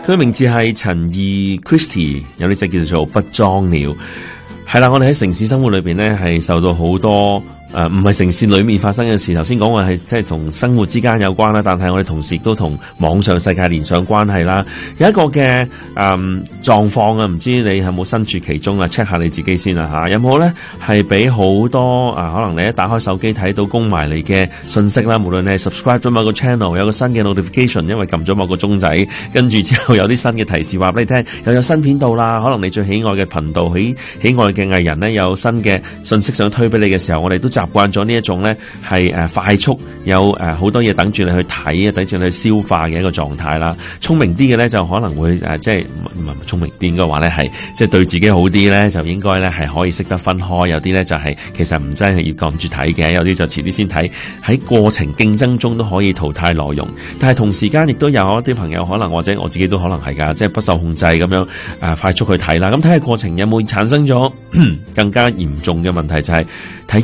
佢嘅名字係陳義 Christy， 有呢隻叫做不裝了。係啦，我哋喺城市生活裏邊咧，係受到好多唔係城市裏面發生嘅事。頭先講話係即係同生活之間有關啦，但係我哋同時亦都同網上世界連上關係啦。有一個嘅狀況啊，唔知你有冇身處其中啊 ？check 下你自己先啦嚇，有冇咧係俾好多可能你一打開手機睇到供埋你嘅信息啦，無論你係 subscribe 咗某個 channel， 有個新嘅 notification， 因為撳咗某個鐘仔，跟住之後有啲新嘅提示話俾你聽，又有新片到啦。可能你最喜愛嘅頻道，喜愛嘅藝人咧有新嘅信息想推俾你嘅時候，我哋都習慣咗呢一種咧係快速有好多嘢等住你去睇啊，等住你去消化嘅一個狀態啦。聰明啲嘅咧就可能會即係唔係聰明啲嘅話咧係即係對自己好啲咧，就應該咧係可以識得分開。有啲咧就係其實唔真係要撳住睇嘅，有啲就遲啲先睇。喺過程競爭中都可以淘汰內容，但係同時間亦都有一啲朋友可能或者我自己都可能係㗎，即係不受控制咁樣快速去睇啦。咁睇下過程有冇產生咗更加嚴重嘅問題，就係睇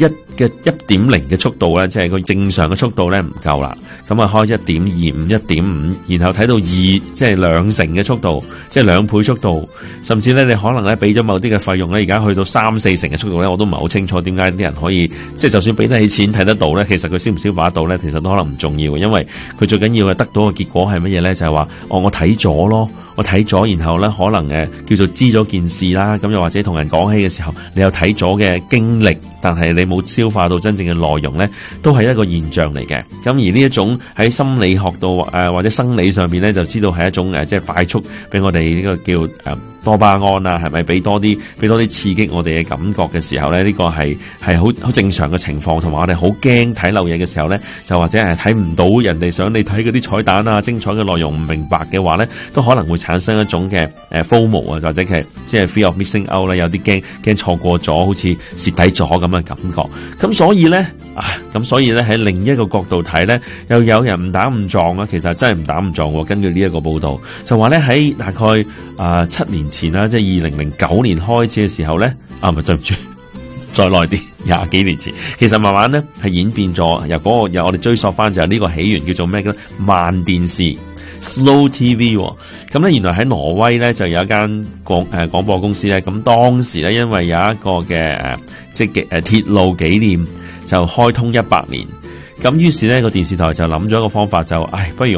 1.0嘅速度咧，即係個正常嘅速度咧唔夠啦。咁啊開 1.25 1.5， 然後睇到2，即係2成嘅速度，即係2倍速度，甚至咧你可能咧俾咗某啲嘅費用咧，而家去到3、4成嘅速度咧，我都唔係好清楚點解啲人可以即係就算俾得起錢睇得到咧，其實佢消唔消化得到咧，其實都可能唔重要嘅，因為佢最緊要係得到嘅結果係乜嘢咧？就係話我睇咗咯。我睇咗，然後咧可能叫做知咗件事啦，咁又或者同人講起嘅時候，你有睇咗嘅經歷，但係你冇消化到真正嘅內容咧，都係一個現象嚟嘅。咁而呢一種喺心理學度或者生理上邊咧，就知道係一種即係快速俾我哋呢個叫多巴胺啊，係咪俾多啲刺激我哋嘅感覺嘅時候咧？呢個係好正常嘅情況，同埋我哋好驚睇漏嘢嘅時候咧，就或者係睇唔到人哋想你睇嗰啲彩蛋啊、精彩嘅內容唔明白嘅話咧，都可能會產生一種嘅FOMO 啊，或者係即係 fear of missing out 啦，有啲驚錯過咗，好似蝕底咗咁嘅感覺。咁所以咧喺另一個角度睇咧，又有人誤打誤撞啊，其實真係誤打誤撞喎。根據呢一個報道，就話咧喺大概7年前啦，即係2009年開始嘅時候咧，唔係對唔住，再耐啲20幾年前，其實慢慢咧係演變咗，由我哋追溯翻就係呢個起源叫做咩嘅慢電視。Slow TV 咁咧，原來喺挪威咧就有一間廣播公司咧，咁當時咧因為有一個嘅即係鐵路紀念就開通100年，咁於是咧個電視台就諗咗一個方法，就不如